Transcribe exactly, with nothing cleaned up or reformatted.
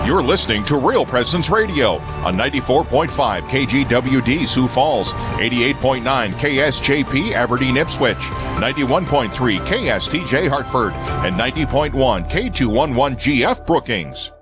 You're listening to Real Presence Radio on ninety-four point five K G W D Sioux Falls, eighty-eight point nine K S J P Aberdeen Ipswich, ninety-one point three K S T J Hartford, and ninety point one K two eleven G F Brookings.